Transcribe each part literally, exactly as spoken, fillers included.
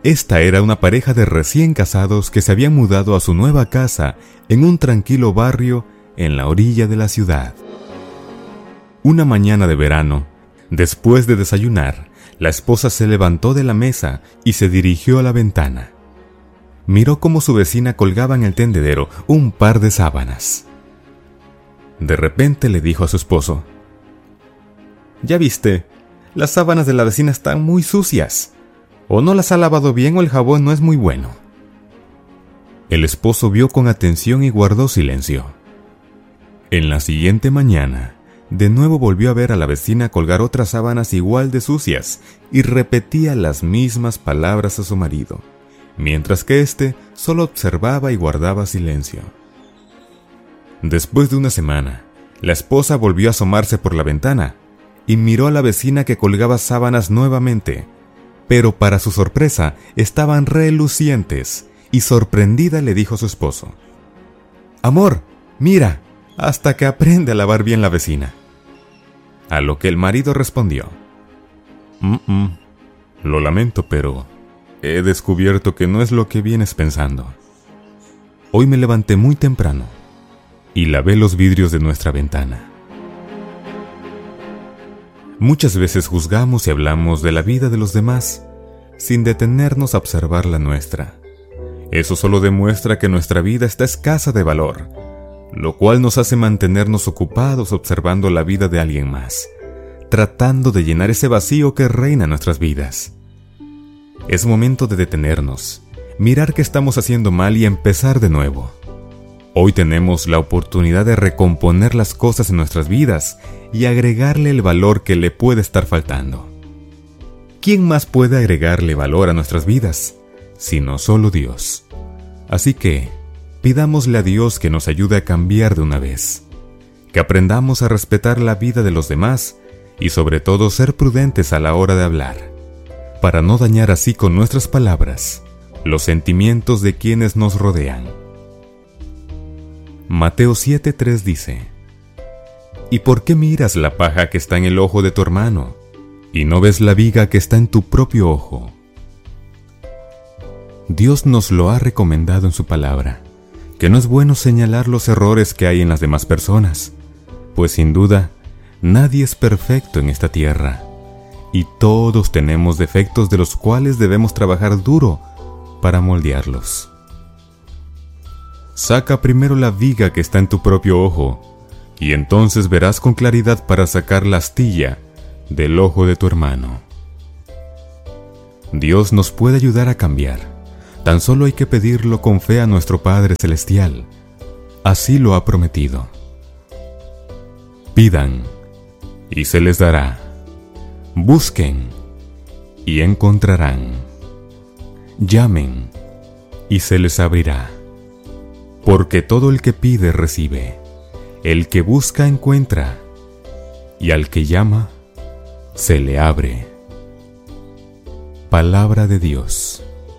Esta era una pareja de recién casados que se habían mudado a su nueva casa en un tranquilo barrio en la orilla de la ciudad. Una mañana de verano, después de desayunar, la esposa se levantó de la mesa y se dirigió a la ventana. Miró cómo su vecina colgaba en el tendedero un par de sábanas. De repente le dijo a su esposo: «Ya viste, las sábanas de la vecina están muy sucias. O no las ha lavado bien o el jabón no es muy bueno». El esposo vio con atención y guardó silencio. En la siguiente mañana, de nuevo volvió a ver a la vecina colgar otras sábanas igual de sucias y repetía las mismas palabras a su marido, mientras que éste solo observaba y guardaba silencio. Después de una semana, la esposa volvió a asomarse por la ventana y miró a la vecina que colgaba sábanas nuevamente, pero para su sorpresa estaban relucientes, y sorprendida le dijo a su esposo: «Amor, mira, hasta que aprende a lavar bien la vecina». A lo que el marido respondió: «Mm-mm, lo lamento, pero he descubierto que no es lo que vienes pensando. Hoy me levanté muy temprano y lavé los vidrios de nuestra ventana». Muchas veces juzgamos y hablamos de la vida de los demás sin detenernos a observar la nuestra. Eso solo demuestra que nuestra vida está escasa de valor, lo cual nos hace mantenernos ocupados observando la vida de alguien más, tratando de llenar ese vacío que reina en nuestras vidas. Es momento de detenernos, mirar qué estamos haciendo mal y empezar de nuevo. Hoy tenemos la oportunidad de recomponer las cosas en nuestras vidas y agregarle el valor que le puede estar faltando. ¿Quién más puede agregarle valor a nuestras vidas, sino solo Dios? Así que, pidámosle a Dios que nos ayude a cambiar de una vez, que aprendamos a respetar la vida de los demás y sobre todo ser prudentes a la hora de hablar, para no dañar así con nuestras palabras los sentimientos de quienes nos rodean. Mateo siete tres dice: ¿Y por qué miras la paja que está en el ojo de tu hermano, y no ves la viga que está en tu propio ojo? Dios nos lo ha recomendado en su palabra, que no es bueno señalar los errores que hay en las demás personas, pues sin duda, nadie es perfecto en esta tierra, y todos tenemos defectos de los cuales debemos trabajar duro para moldearlos. Saca primero la viga que está en tu propio ojo, y entonces verás con claridad para sacar la astilla del ojo de tu hermano. Dios nos puede ayudar a cambiar. Tan solo hay que pedirlo con fe a nuestro Padre Celestial. Así lo ha prometido. Pidan, y se les dará. Busquen, y encontrarán. Llamen, y se les abrirá. Porque todo el que pide recibe, el que busca encuentra, y al que llama se le abre. Palabra de Dios.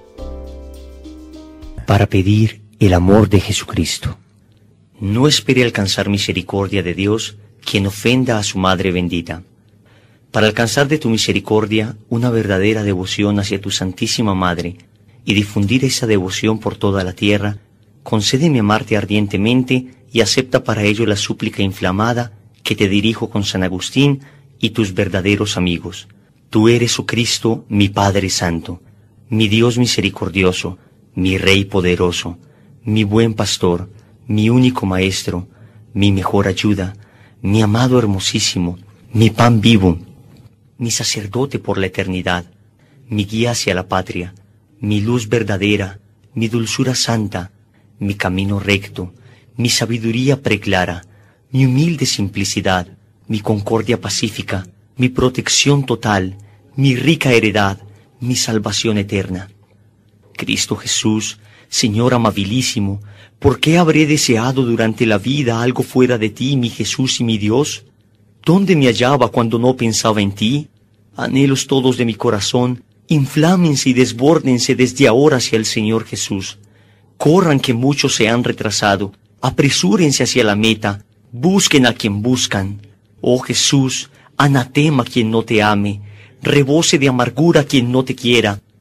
Para pedir el amor de Jesucristo. No espere alcanzar misericordia de Dios quien ofenda a su Madre bendita. Para alcanzar de tu misericordia una verdadera devoción hacia tu Santísima Madre y difundir esa devoción por toda la tierra, concédeme amarte ardientemente y acepta para ello la súplica inflamada que te dirijo con San Agustín y tus verdaderos amigos. Tú eres, oh Cristo, mi Padre Santo, mi Dios misericordioso, mi Rey poderoso, mi buen pastor, mi único Maestro, mi mejor ayuda, mi amado hermosísimo, mi pan vivo, mi sacerdote por la eternidad, mi guía hacia la patria, mi luz verdadera, mi dulzura santa, mi camino recto, mi sabiduría preclara, mi humilde simplicidad, mi concordia pacífica, mi protección total, mi rica heredad, mi salvación eterna. Cristo Jesús, Señor amabilísimo, ¿por qué habré deseado durante la vida algo fuera de ti, mi Jesús y mi Dios? ¿Dónde me hallaba cuando no pensaba en ti? Anhelos todos de mi corazón, inflámense y desbórdense desde ahora hacia el Señor Jesús. Corran que muchos se han retrasado, apresúrense hacia la meta, busquen a quien buscan. Oh Jesús, anatema quien no te ame, rebose de amargura quien no te quiera.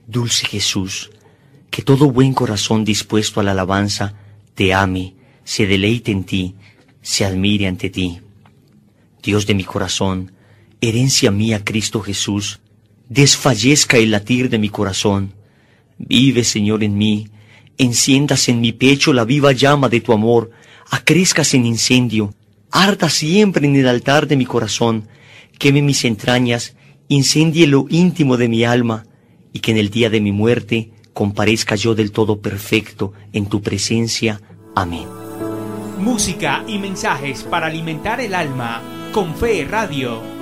Dulce Jesús, que todo buen corazón dispuesto a la alabanza te ame, se deleite en ti, se admire ante ti. Dios de mi corazón, herencia mía Cristo Jesús, desfallezca el latir de mi corazón. Vive, Señor, en mí, enciendas en mi pecho la viva llama de tu amor, acrezcas en incendio, arda siempre en el altar de mi corazón, queme mis entrañas, incendie lo íntimo de mi alma, y que en el día de mi muerte comparezca yo del todo perfecto en tu presencia. Amén. Música y mensajes para alimentar el alma con Fe Radio.